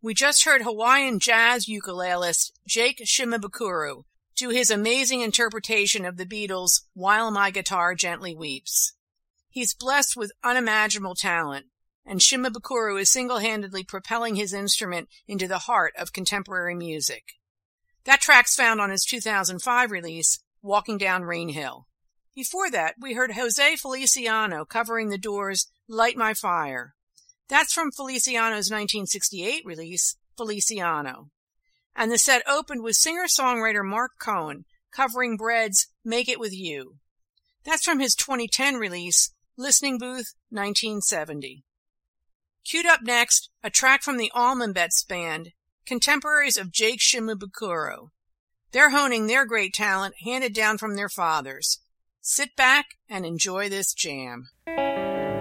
We just heard Hawaiian jazz ukulelist Jake Shimabukuro do his amazing interpretation of the Beatles' While My Guitar Gently Weeps. He's blessed with unimaginable talent, and Shimabukuro is single-handedly propelling his instrument into the heart of contemporary music. That track's found on his 2005 release, Walking Down Rain Hill. Before that, we heard Jose Feliciano covering The Doors' Light My Fire. That's from Feliciano's 1968 release, Feliciano. And the set opened with singer-songwriter Mark Cohen covering Bread's Make It With You. That's from his 2010 release, Listening Booth 1970. Queued up next, a track from the Allman Betts Band, contemporaries of Jake Shimabukuro. They're honing their great talent handed down from their fathers. Sit back and enjoy this jam.